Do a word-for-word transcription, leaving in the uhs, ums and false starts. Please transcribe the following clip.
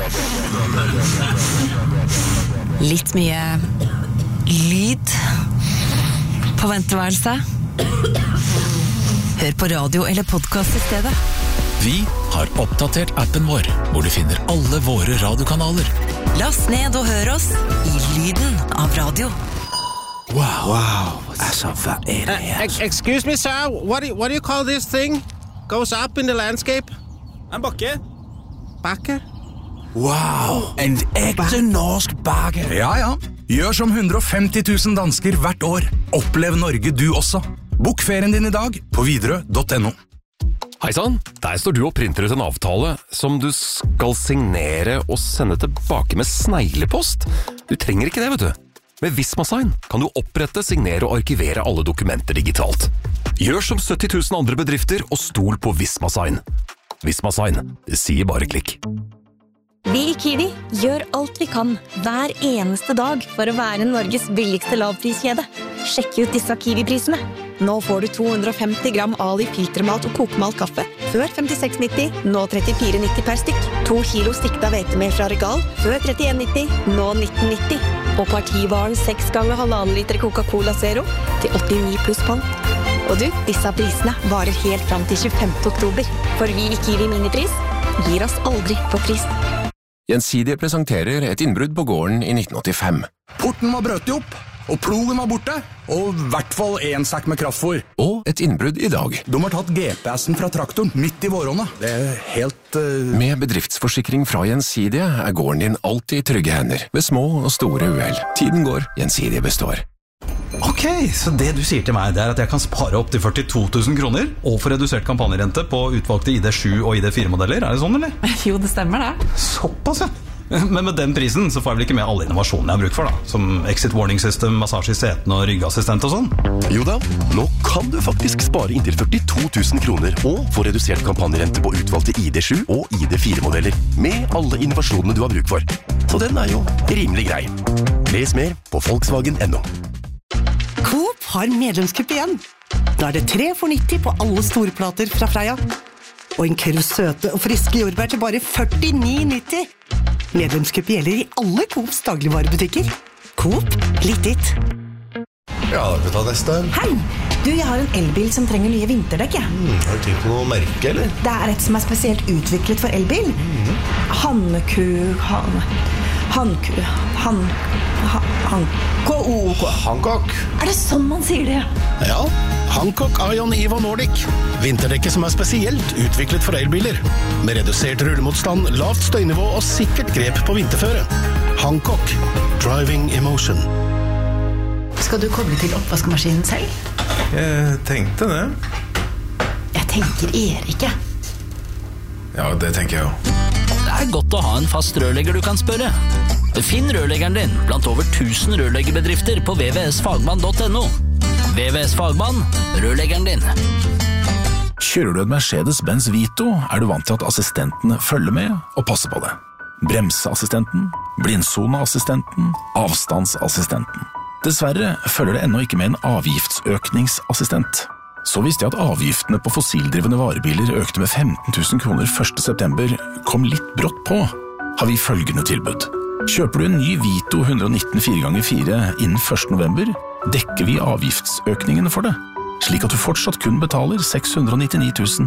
Litt mye lyd på venteværelset. Hør på radio eller podcast i stedet. Vi har oppdatert appen vår, hvor du finner alle våre radiokanaler. Last ned og hør oss i lyden av radio. Wow. Wow. Altså, hvad er det her? Uh, excuse me, sir. What do, you, what do you call this thing? Goes up in the landscape? En bakke. Bakke? Wow, en ekte norsk bakke. Ja, ja. Gjør som hundre og femti tusen dansker hvert år. Opplev Norge du også. Bok ferien din i dag på Widerøe punktum no. Heisann, der står du og printer ut en avtale som du skal signere og sende tilbake med sneglepost. Du trenger ikke det, vet du. Med Visma-sign kan du opprette, signere og arkivere alle dokumenter digitalt. Gjør som sytti tusen andre bedrifter og stol på Visma-sign. Visma-sign, det sier bare klikk. Vi i Kiwi gjør alt vi kan hver eneste dag for å være Norges billigste lavpriskjede. Sjekk ut disse Kiwi-prisene. Nå får du to hundre og femti gram Ali filtermalt og kokemalt kaffe før femtiseks nitti, nå trettifire nitti per stykk. To kilo stikta hvetemel fra Regal før trettien nitti, nå nitten nitti. Og partivaren seks ganger halvannen liter Coca-Cola Zero til åttini pluss pant. Og du, disse prisene varer helt fram til tjuefemte oktober. For vi i Kiwi Minipris gir oss aldri på pris. Gjensidige presenterer et innbrudd på gården i nitten åttifem. Porten var brøtt opp, og plogen var borte, og i hvert fall en sekk med kraftfôr. Og et innbrudd i dag. De har tatt G P S-en fra traktoren midt i vårhånda. Det er helt... Uh... Med bedriftsforsikring fra Gjensidige er gården din alltid i trygge hender, ved små og store uhell. Tiden går, Gjensidige består. Ok, så det du sier til meg, det er at jeg kan spare opp til førtito tusen kroner og få redusert kampanjerente på utvalgte I D sju og I D fire modeller. Er det sånn, eller? Jo, det stemmer det. Såpass, ja. Men med den prisen så får jeg vel ikke med alle innovasjonene jeg har bruk for, da. Som exit warning system, massasje I setene og ryggassistent og sånn. Jo da, nå kan du faktisk spare inntil førtito tusen kroner og få redusert kampanjerente på utvalgte I D sju og I D fire modeller med alle innovasjonene du har bruk for. Så den er jo rimelig grei. Les mer på Volkswagen punktum no. Coop har medlemskupp igjen. Da er det tre for nitti på alle storplater fra Freia. Og en kurv søte og friske jordbær til bare førtini nitti. Medlemskupp gjelder I alle Coops dagligvarebutikker. Coop, litt ditt. Ja, da kan vi ta neste. Hei! Du, jeg har en elbil som trenger nye vinterdekk, ja. Mm, har du tenkt på noe merke, eller? Det er et som er spesielt utviklet for elbil. Mm. Hanneku... Han... Hanku... Han... Han... K-O-K. Hancock. Er det sånn man sier det? Ja, Hancock Ion Evo Nordic. Vinterdekket som er spesielt utviklet for elbiler. Med redusert rullemotstand, lavt støynivå og sikkert grep på vinterføre. Hancock. Driving emotion. Skal du koble til oppvaskmaskinen selv? Jeg tenkte det. Jeg tenker Erik. Ja, det tenker jeg jo. Det er godt å ha en fast rørlegger du kan spørre. Finn rørleggeren din blant over tusen rørleggerbedrifter på v v s fagmann punktum no. V V S Fagmann, rørleggeren din. Kjører du en Mercedes-Benz Vito, er du vant til at assistentene følger med og passer på det. Bremseassistenten, blindsoneassistenten, avstandsassistenten. Dessverre følger det ennå ikke med en avgiftsøkningsassistent. Så visste jeg at avgiftene på fossildrivende varebiler økte med femten tusen kroner første september, kom litt brått på, har vi følgende tilbud. Kjøper du en ny Vito one nineteen fire ganger fire innen første november, dekker vi avgiftsøkningene for det, slik at du fortsatt kun betaler seks hundre og nittini tusen.